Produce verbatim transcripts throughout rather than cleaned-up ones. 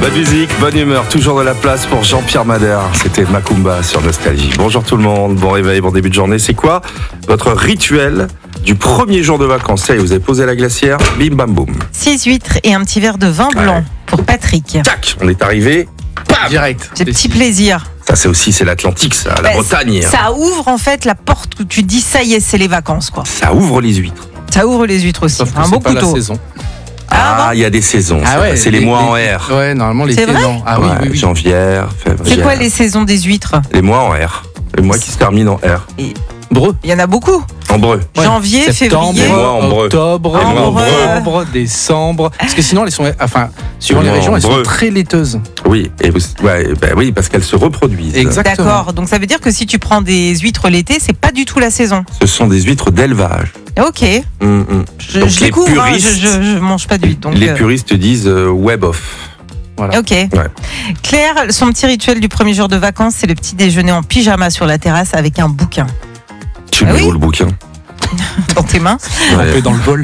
Bonne musique, bonne humeur, toujours de la place pour Jean-Pierre Madère. C'était Macumba sur Nostalgie. Bonjour tout le monde, bon réveil, bon début de journée. C'est quoi votre rituel du premier jour de vacances? Ça y est, vous avez posé la glacière, bim bam boum. Six huîtres et un petit verre de vin blanc Ouais. pour Patrick. Tac, on est arrivé, pam. Direct. J'ai petit plaisir. Ça c'est aussi, c'est l'Atlantique, ça, la Bah, Bretagne. Ça ouvre en fait la porte où tu dis ça y est, c'est les vacances quoi. Ça ouvre les huîtres. Ça ouvre les huîtres aussi. Sauf que Un c'est beau pas la couteau. saison. Ah, Ah, il y a des saisons, Ah c'est, ouais, c'est les, mois en R. Ouais, normalement l'été C'est vrai non. Ah oui, Ouais, oui, oui. Janvier, février. c'est quoi les saisons des huîtres? Les mois en R. Les mois qui se terminent en R. Breu. Il y en a beaucoup. En breu. Ouais. Janvier, Septembre, février. Les mois en breu. octobre, Les mois en breu. novembre, décembre. Parce que sinon, elles sont, enfin, suivant Les les mois régions, en elles breu. sont très laiteuses. Oui, et vous, ouais, ben oui, parce qu'elles se reproduisent. Exactement. D'accord. Donc ça veut dire que si tu prends des huîtres l'été, c'est pas du tout la saison. Ce sont des huîtres d'élevage. Ok. Hum, hum. Je, Donc je les découvre. hein, puristes- je, je, je mange pas d'huîtres. Donc. Les euh, puristes disent euh, web off. Voilà. Ok. Claire, son petit rituel du premier jour de vacances, c'est le petit déjeuner en pyjama sur la terrasse avec un bouquin Tu Ah le oui mets où le bouquin? dans tes mains. Un Ouais. peu dans le bol.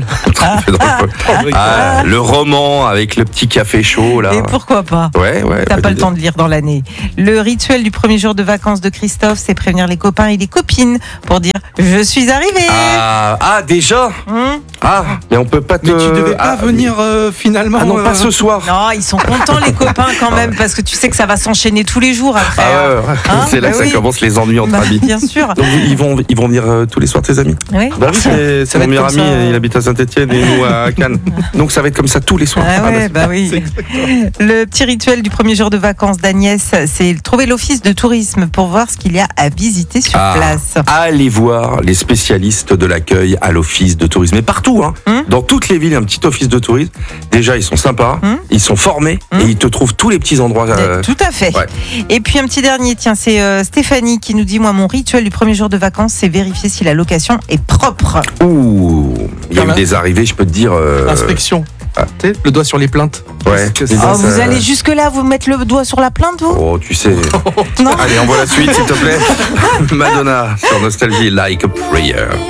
Ah, le roman avec le petit café chaud là. Et pourquoi pas? Ouais, ouais. T'as bonne pas le idée. temps de lire dans l'année. Le rituel du premier jour de vacances de Christophe, c'est prévenir les copains et les copines pour dire je suis arrivé. Ah, ah, déjà. Hum Ah, mais on peut pas te. Mais tu devais pas ah, venir euh, finalement. Ah non, euh, pas ce soir. Non, ils sont contents les copains quand même parce que tu sais que ça va s'enchaîner tous les jours après. Ah hein. ouais, ouais. Hein C'est là Bah que oui. ça commence les ennuis entre Bah, amis. bien sûr. Donc ils vont, ils vont venir euh, tous les soirs tes amis. Oui. Bah oui, c'est, c'est va mon être meilleur comme ami, ça. il habite à Saint-Etienne et nous à Cannes. Donc ça va être comme ça tous les soirs. Ah Ah ouais, bah, bah oui. Le petit rituel du premier jour de vacances d'Agnès, c'est trouver l'office de tourisme pour voir ce qu'il y a à visiter sur Ah. place. Allez voir les spécialistes de l'accueil à l'office de tourisme. Mais partout, hein. Hum. Dans toutes les villes, il y a un petit office de tourisme. Déjà, ils sont sympas, Hum. ils sont formés Hum. et ils te trouvent tous les petits endroits. euh, Tout à fait. ouais. Et puis un petit dernier, tiens, c'est euh, Stéphanie qui nous dit moi mon rituel du premier jour de vacances, c'est vérifier si la location est propre. Ouh, il y a eu Voilà. des arrivées, je peux te dire. euh, Inspection. ah. Tu sais, le doigt sur les plaintes. Ouais. Parce que Les ça- Ah, Oh, vous ça- allez jusque là, vous mettre le doigt sur la plainte, vous? Oh, tu sais. Non. Allez, envoie la suite, s'il te plaît. Madonna sur Nostalgie, Like a Prayer.